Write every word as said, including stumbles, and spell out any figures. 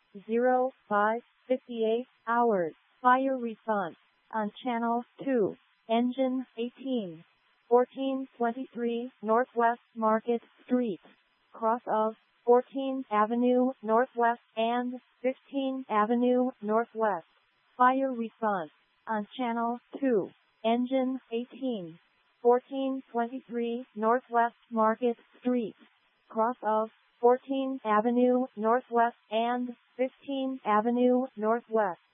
zero five fifty-eight hours. Fire response on channel two. Engine eighteen. fourteen twenty-three Northwest Market Street. Cross of fourteenth Avenue Northwest and fifteenth Avenue Northwest. Fire response on channel two. Engine eighteen. fourteen twenty-three Northwest Market Street. Cross of fourteenth Avenue Northwest and fifteenth Avenue Northwest.